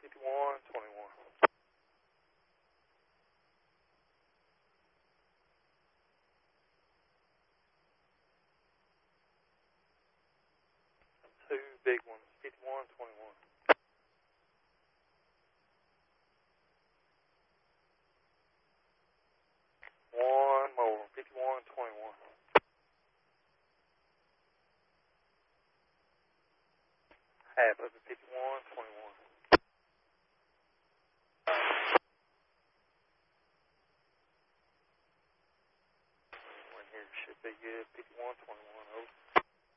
5121. Two big ones, 5121. One more, 5121. Half of it, 5121. One here should be good, 5121. Over.